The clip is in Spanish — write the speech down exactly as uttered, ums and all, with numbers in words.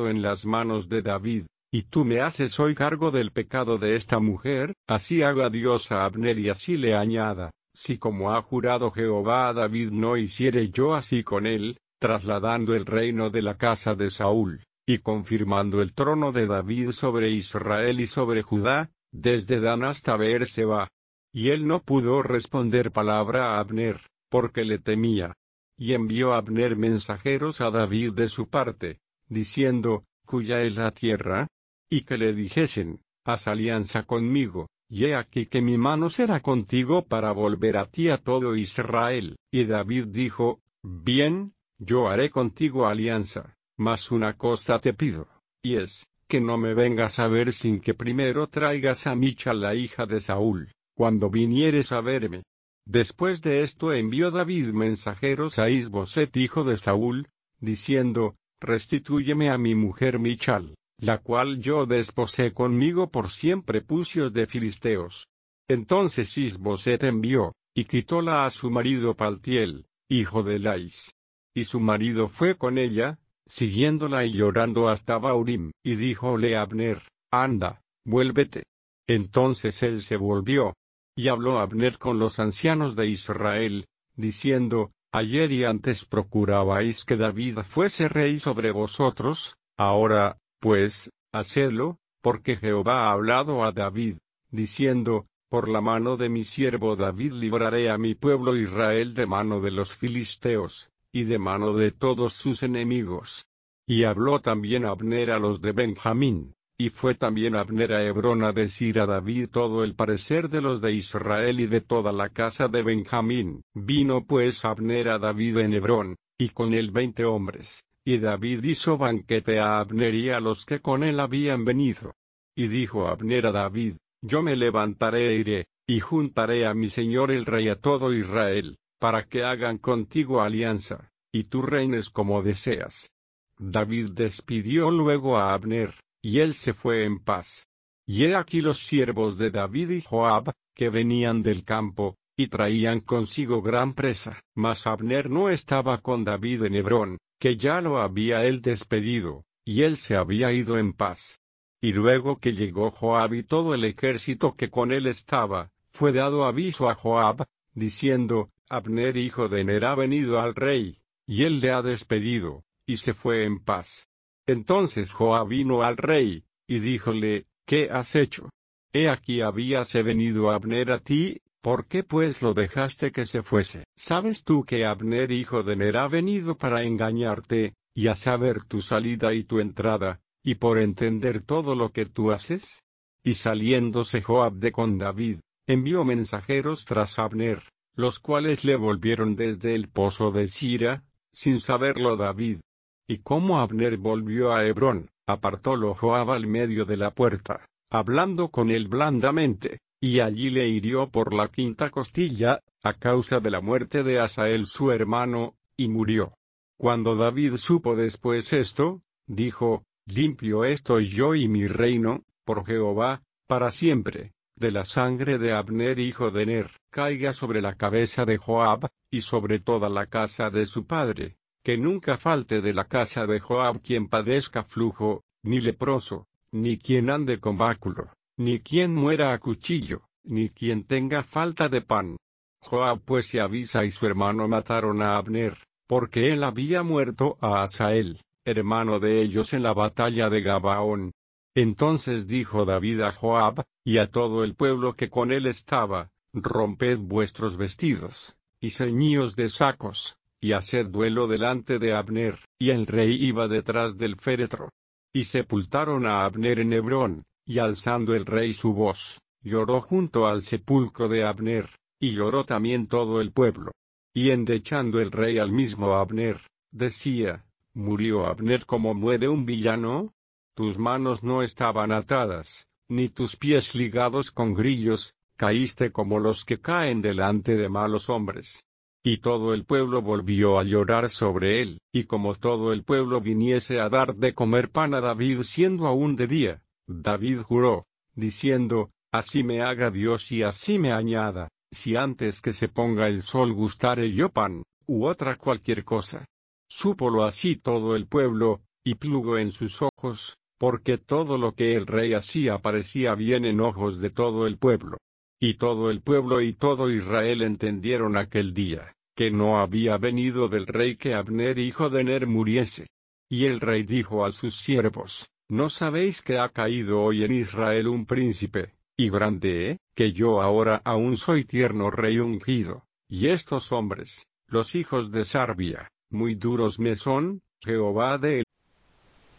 en las manos de David, y tú me haces hoy cargo del pecado de esta mujer, así haga Dios a Abner y así le añada, si como ha jurado Jehová a David no hiciere yo así con él, trasladando el reino de la casa de Saúl, y confirmando el trono de David sobre Israel y sobre Judá, desde Dan hasta Beerseba. Y él no pudo responder palabra a Abner, porque le temía. Y envió Abner mensajeros a David de su parte, diciendo, ¿cuya es la tierra? Y que le dijesen, haz alianza conmigo, y he aquí que mi mano será contigo para volver a ti a todo Israel. Y David dijo, bien, yo haré contigo alianza, mas una cosa te pido, y es, que no me vengas a ver sin que primero traigas a Michal la hija de Saúl, cuando vinieres a verme. Después de esto envió David mensajeros a Is-Boset hijo de Saúl, diciendo, restitúyeme a mi mujer Michal, la cual yo desposé conmigo por cien prepucios de filisteos. Entonces Is-Boset envió, y quitóla a su marido Paltiel, hijo de Lais. Y su marido fue con ella, siguiéndola y llorando hasta Baurim, y díjole Abner, anda, vuélvete. Entonces él se volvió. Y habló Abner con los ancianos de Israel, diciendo, ayer y antes procurabais que David fuese rey sobre vosotros, ahora, pues, hacedlo, porque Jehová ha hablado a David, diciendo, por la mano de mi siervo David libraré a mi pueblo Israel de mano de los filisteos, y de mano de todos sus enemigos. Y habló también Abner a los de Benjamín. Y fue también Abner a Hebrón a decir a David todo el parecer de los de Israel y de toda la casa de Benjamín. Vino pues Abner a David en Hebrón, y con él veinte hombres, y David hizo banquete a Abner y a los que con él habían venido. Y dijo Abner a David, yo me levantaré e iré, y juntaré a mi señor el rey a todo Israel, para que hagan contigo alianza, y tú reines como deseas. David despidió luego a Abner, y él se fue en paz. Y he aquí los siervos de David y Joab, que venían del campo, y traían consigo gran presa. Mas Abner no estaba con David en Hebrón, que ya lo había él despedido, y él se había ido en paz. Y luego que llegó Joab y todo el ejército que con él estaba, fue dado aviso a Joab, diciendo, Abner hijo de Ner ha venido al rey, y él le ha despedido, y se fue en paz. Entonces Joab vino al rey, y díjole, ¿qué has hecho? He aquí habíase venido Abner a ti, ¿por qué pues lo dejaste que se fuese? ¿Sabes tú que Abner hijo de Ner ha venido para engañarte, y a saber tu salida y tu entrada, y por entender todo lo que tú haces? Y saliéndose Joab de con David, envió mensajeros tras Abner, los cuales le volvieron desde el pozo de Sira, sin saberlo David. Y como Abner volvió a Hebrón, apartólo Joab al medio de la puerta, hablando con él blandamente, y allí le hirió por la quinta costilla, a causa de la muerte de Asael su hermano, y murió. Cuando David supo después esto, dijo, limpio estoy yo y mi reino, por Jehová, para siempre, de la sangre de Abner hijo de Ner, caiga sobre la cabeza de Joab, y sobre toda la casa de su padre. Que nunca falte de la casa de Joab quien padezca flujo, ni leproso, ni quien ande con báculo, ni quien muera a cuchillo, ni quien tenga falta de pan. Joab pues y Abisai y su hermano mataron a Abner, porque él había muerto a Asael, hermano de ellos en la batalla de Gabaón. Entonces dijo David a Joab, y a todo el pueblo que con él estaba, romped vuestros vestidos, y ceñíos de sacos, y haced duelo delante de Abner, y el rey iba detrás del féretro. Y sepultaron a Abner en Hebrón, y alzando el rey su voz, lloró junto al sepulcro de Abner, y lloró también todo el pueblo. Y endechando el rey al mismo Abner, decía, ¿murió Abner como muere un villano? Tus manos no estaban atadas, ni tus pies ligados con grillos, caíste como los que caen delante de malos hombres. Y todo el pueblo volvió a llorar sobre él, y como todo el pueblo viniese a dar de comer pan a David siendo aún de día, David juró, diciendo, así me haga Dios y así me añada, si antes que se ponga el sol gustare yo pan, u otra cualquier cosa. Súpolo así todo el pueblo, y plugo en sus ojos, porque todo lo que el rey hacía parecía bien en ojos de todo el pueblo. Y todo el pueblo y todo Israel entendieron aquel día, que no había venido del rey que Abner hijo de Ner muriese. Y el rey dijo a sus siervos: ¿No sabéis que ha caído hoy en Israel un príncipe, y grande, eh, que yo ahora aún soy tierno rey ungido? Y estos hombres, los hijos de Sarbia, muy duros me son. Jehová de